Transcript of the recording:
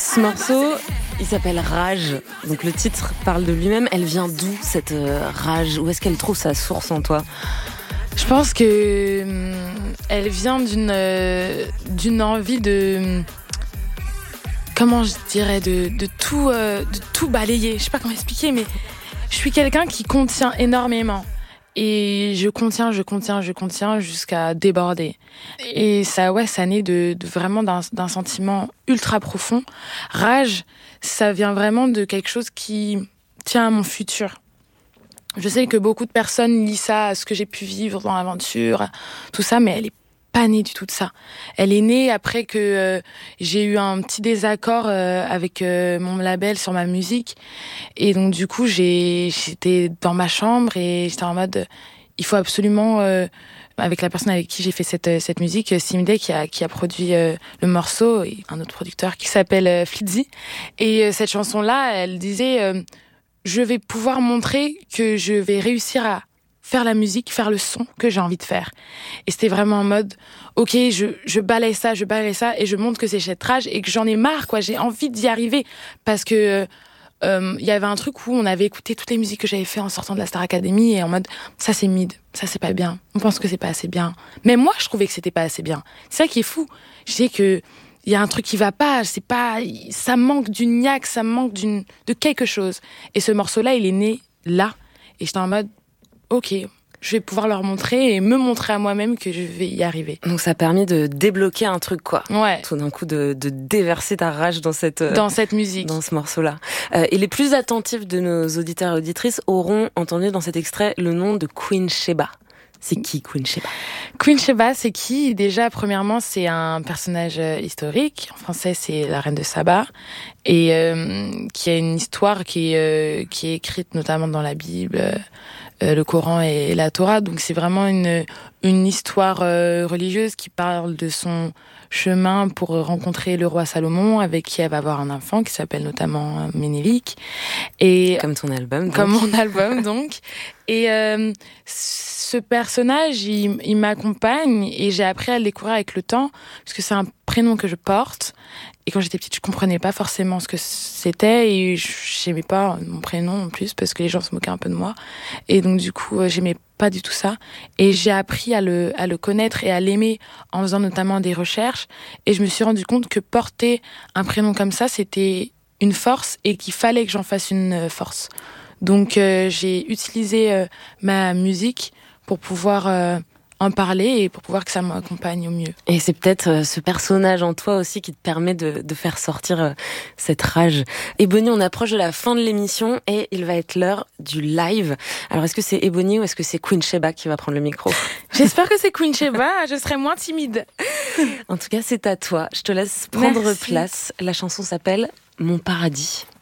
Ce morceau, il s'appelle Rage. Donc le titre parle de lui-même. Elle vient d'où cette rage? Où est-ce qu'elle trouve sa source en toi? Je pense que elle vient d'une envie de, comment je dirais, de tout balayer. Je sais pas comment expliquer, mais je suis quelqu'un qui contient énormément. Et je contiens jusqu'à déborder. Et ça naît de vraiment d'un sentiment ultra profond. Rage, ça vient vraiment de quelque chose qui tient à mon futur. Je sais que beaucoup de personnes lient ça à ce que j'ai pu vivre dans l'aventure, tout ça, mais elle est pas née du tout de ça. Elle est née après que j'ai eu un petit désaccord avec mon label sur ma musique. Et donc du coup, j'étais dans ma chambre et j'étais en mode, il faut absolument, avec la personne avec qui j'ai fait cette musique, Simday, qui a produit le morceau, et un autre producteur qui s'appelle Flitzy. Et cette chanson-là, elle disait, je vais pouvoir montrer que je vais réussir à faire la musique, faire le son que j'ai envie de faire. Et c'était vraiment en mode, ok, je balaye ça, et je montre que c'est cette rage et que j'en ai marre, quoi. J'ai envie d'y arriver parce que il y avait un truc où on avait écouté toutes les musiques que j'avais fait en sortant de la Star Academy et en mode, ça c'est mid, ça c'est pas bien, on pense que c'est pas assez bien. Mais moi, je trouvais que c'était pas assez bien. C'est ça qui est fou. Je sais que il y a un truc qui va pas, c'est pas, ça manque d'une niaque, ça manque de quelque chose. Et ce morceau-là, il est né là. Et j'étais en mode, ok, je vais pouvoir leur montrer et me montrer à moi-même que je vais y arriver. Donc ça a permis de débloquer un truc, quoi. Ouais. Tout d'un coup, de déverser ta rage dans cette musique. Dans ce morceau-là. Et les plus attentifs de nos auditeurs et auditrices auront entendu dans cet extrait le nom de Queen Sheba. C'est qui, Queen Sheba? Queen Sheba, c'est qui? Déjà, premièrement, c'est un personnage historique. En français, c'est la reine de Saba. Et qui a une histoire qui est écrite notamment dans la Bible, le Coran et la Torah. Donc, c'est vraiment une histoire religieuse qui parle de son chemin pour rencontrer le roi Salomon, avec qui elle va avoir un enfant qui s'appelle notamment Ménélik. Et comme ton album, donc. Comme mon album, donc. Et ce personnage, il m'accompagne et j'ai appris à le découvrir avec le temps, parce que c'est un prénom que je porte. Et quand j'étais petite, je comprenais pas forcément ce que c'était et j'aimais pas mon prénom en plus parce que les gens se moquaient un peu de moi. Et donc du coup, j'aimais pas du tout ça. Et j'ai appris à le connaître et à l'aimer en faisant notamment des recherches. Et je me suis rendu compte que porter un prénom comme ça, c'était une force et qu'il fallait que j'en fasse une force. Donc j'ai utilisé ma musique pour pouvoir en parler et pour pouvoir que ça m'accompagne au mieux. Et c'est peut-être ce personnage en toi aussi qui te permet de faire sortir cette rage. Ebony, on approche de la fin de l'émission et il va être l'heure du live. Alors est-ce que c'est Ebony ou est-ce que c'est Queen Sheba qui va prendre le micro? J'espère que c'est Queen Sheba, je serai moins timide. En tout cas, c'est à toi. Je te laisse prendre Merci. place. La chanson s'appelle Mon paradis.